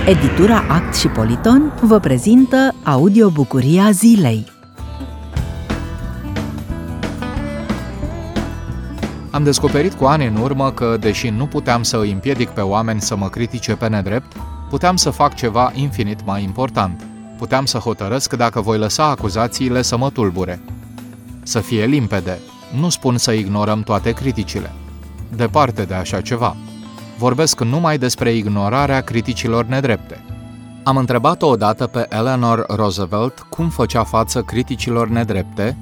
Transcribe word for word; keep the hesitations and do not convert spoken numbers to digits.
Editura Act și Politon vă prezintă audiobucuria zilei. Am descoperit cu ani în urmă că, deși nu puteam să îi împiedic pe oameni să mă critique pe nedrept, puteam să fac ceva infinit mai important. Puteam să hotărăsc dacă voi lăsa acuzațiile să mă tulbure. Să fie limpede, nu spun să ignorăm toate criticile. Departe de așa ceva. Vorbesc numai despre ignorarea criticilor nedrepte. Am întrebat-o odată pe Eleanor Roosevelt cum făcea față criticilor nedrepte